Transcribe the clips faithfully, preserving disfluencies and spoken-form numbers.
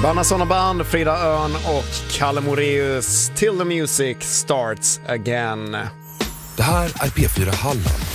Banna Såna Band, Frida Örn och Kalle Moraeus. Till the music starts again. Det här är P fyra Halland.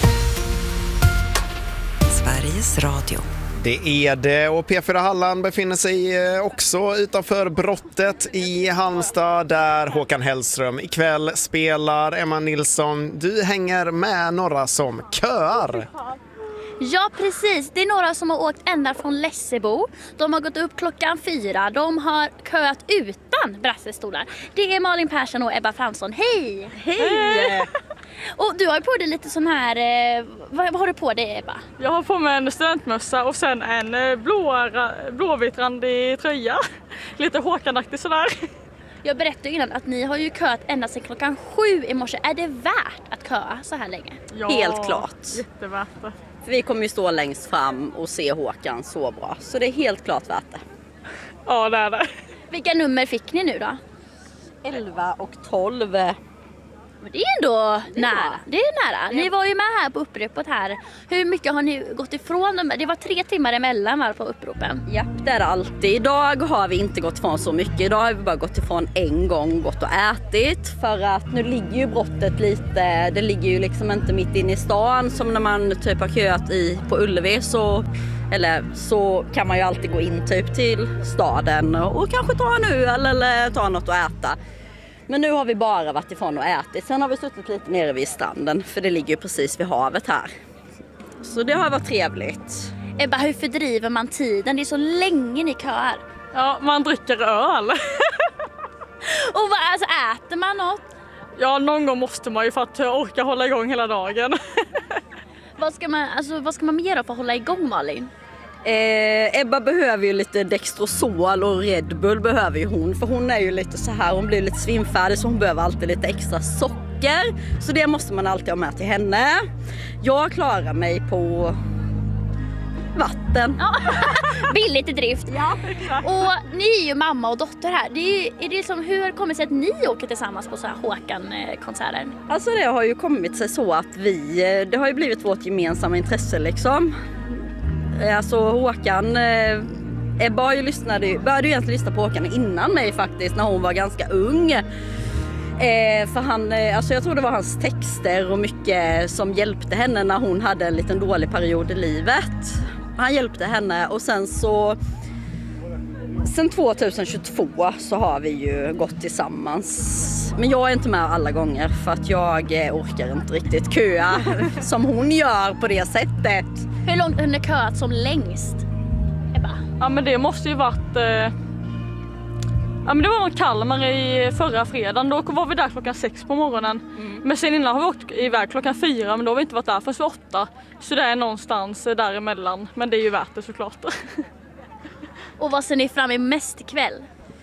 Sveriges Radio. Det är det, och P fyra Halland befinner sig också utanför brottet i Halmstad där Håkan Hellström ikväll spelar. Emma Nilsson, du hänger med några som köar. Ja, precis. Det är några som har åkt ända från Lessebo. De har gått upp klockan fyra. De har köat utan brassestolar. Det är Malin Persson och Ebba Fransson. Hej! Hej! Och du har ju på dig lite sån här... Eh, vad, vad har du på dig, Ebba? Jag har på mig en studentmössa och sen en blå, blåvitrandig tröja. Lite Håkanaktig sådär. Jag berättade innan att ni har ju köat ända sedan klockan sju i morse. Är det värt att köa så här länge? Ja, helt klart. Jättevärt det. För vi kommer ju stå längst fram och se Håkan så bra. Så det är helt klart värt det. Ja, det är det. Vilka nummer fick ni nu då? elva och tolv. Men det är ändå det är nära. bra. Det är nära. Ni var ju med här på uppropet här. Hur mycket har ni gått ifrån dem? Det var tre timmar emellan var på uppropen. Japp, det är det alltid. Idag har vi inte gått ifrån så mycket. Idag har vi bara gått ifrån en gång, gått och ätit. För att nu ligger ju brottet lite, det ligger ju liksom inte mitt inne i stan som när man typ har köat i på Ullevi. Så, eller så kan man ju alltid gå in typ till staden och kanske ta en öl eller ta något att äta. Men nu har vi bara varit ifrån och ätit. Sen har vi suttit lite nere vid stranden. För det ligger ju precis vid havet här. Så det har varit trevligt. Ebba, hur fördriver man tiden? Det är så länge ni köar. Ja, man dricker öl. Och vad, alltså, äter man något? Ja, någon gång måste man ju för att orka hålla igång hela dagen. Vad ska man, alltså, vad ska man mer då för att hålla igång, Malin? Eh, Ebba behöver ju lite Dextrosol och Red Bull behöver ju hon. För hon är ju lite så här, hon blir lite svimfärdig så hon behöver alltid lite extra socker. Så det måste man alltid ha med till henne. Jag klarar mig på vatten. Ja, billigt i drift. Ja, exakt. Och ni är ju mamma och dotter här. Det är, är det som, hur kommer det sig att ni åker tillsammans på så här Håkan-konserter? Alltså det har ju kommit sig så att vi, det har ju blivit vårt gemensamma intresse liksom. Alltså Håkan, Ebba har ju lyssnade, började ju egentligen lyssna på Håkan innan mig faktiskt när hon var ganska ung. Eh, för han, alltså jag tror det var hans texter och mycket som hjälpte henne när hon hade en liten dålig period i livet. Han hjälpte henne och sen så, sen tjugohundratjugotvå så har vi ju gått tillsammans. Men jag är inte med alla gånger för att jag orkar inte riktigt köa som hon gör på det sättet. Hur långt har ni köat som längst, Ebba? Ja, men det måste ju varit... Eh... Ja, men det var nog Kalmar i förra fredagen. Då var vi där klockan sex på morgonen. Mm. Men sen innan har vi åkt iväg klockan fyra, men då har vi inte varit där förrän vid åtta. Så det är någonstans däremellan. Men det är ju värt det såklart. Och vad ser ni fram emot mest ikväll?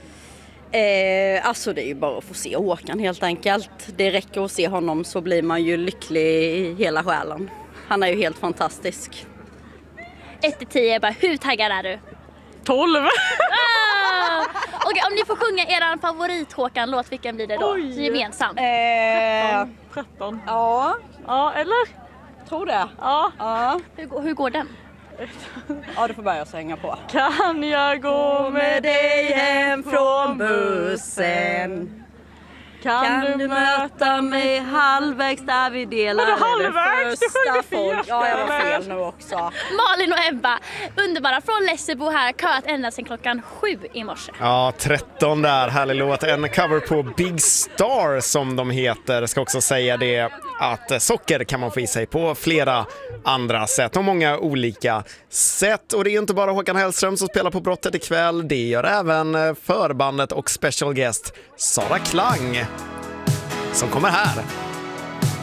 Eh, alltså det är ju bara att få se Håkan helt enkelt. Det räcker att se honom så blir man ju lycklig i hela själen. Han är ju helt fantastisk. ett till tio, Ebba, hur taggad är du? tolv! Ah! Okej, om ni får sjunga er favorit Håkan-låt, vilken blir det då? Oj. Gemensamt. Eh, tretton. ja, Ja, eller? tror det. Ja. Ja, Hur, går- hur går den? ja du får börja så hänga på. Kan jag gå med dig hem från bussen? Kan, kan du möta mig halvvägs där vi delar Var det halvvägs? Du sjöng det fel. folk? Ja, jag var fel nu också. Malin och Ebba, underbara från Lessebo här, köat ända sedan klockan sju i morse. Ja, tretton där, härlig låt. En cover på Big Star som de heter. Ska också säga det att socker kan man få i sig på flera andra sätt och många olika sätt. Och det är ju inte bara Håkan Hellström som spelar på brottet ikväll. Det gör även förbandet och special guest Sara Klang som kommer här.